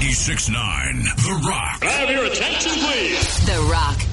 96.9 The Rock. Have your attention, please. The Rock,